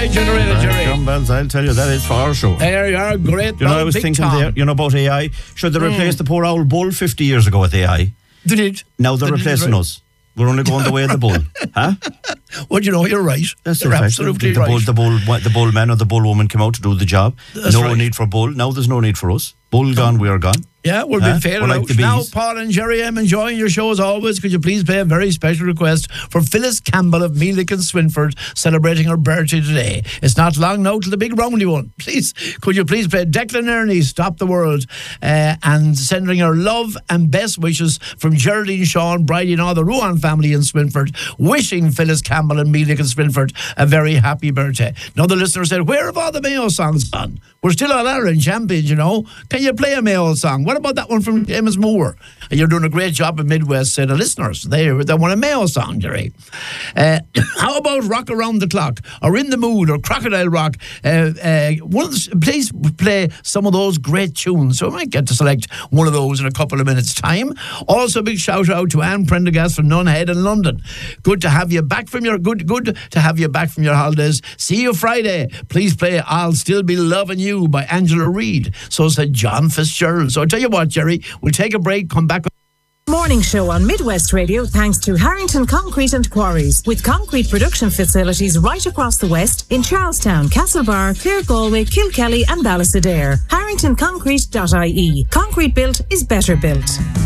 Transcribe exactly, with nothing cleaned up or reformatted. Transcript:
A I generated, Jerry. John Bells, I'll tell you, that is for our show. There you are, great. You know, I was thinking Tom. there, you know, about A I. Should they replace mm. the poor old bull fifty years ago with A I? They did. Now they're they replacing did. us. We're only going the way of the bull. Huh? Well, you know, you're right. That's you're right. absolutely the, the right. Bull, the, bull, the bull man or the bull woman came out to do the job. That's no right. need for bull. Now there's no need for us. Bull gone, we are gone. Yeah, we've huh? been faded We're like out. the Now, bees. Paul and Jerry, I'm enjoying your show as always. Could you please play a very special request for Phyllis Campbell of Meelick and Swinford, celebrating her birthday today? It's not long now till the big roundy one. Please, could you please play Declan Ernie, Stop the World, uh, and sending her love and best wishes from Geraldine, Sean, Bridie and all the Ruan family in Swinford, wishing Phyllis Campbell and Meelick and Swinford a very happy birthday. Now the listener said, where have all the Mayo songs gone? We're still all Ireland champions, you know. Can you play a Mayo song? What about that one from Amos Moore? You're doing a great job in Midwest, said the listeners. They, they want a Mayo song, Jerry. Uh, how about Rock Around the Clock, or In the Mood, or Crocodile Rock? Uh, uh, one of the, please play some of those great tunes. So I might get to select one of those in a couple of minutes' time. Also, a big shout out to Anne Prendergast from Nunhead in London. Good to have you back from your good, good to have you back from your holidays. See you Friday. Please play I'll Still Be Loving You by Angela Reid. So said John Fitzgerald. So I tell you what, Jerry, we'll take a break, come back. Morning show on Midwest Radio thanks to Harrington Concrete and Quarries, with concrete production facilities right across the West in Charlestown, Castlebar, Clare Galway, Kilkelly and Ballysadare. harrington concrete dot I E. Concrete built is better built.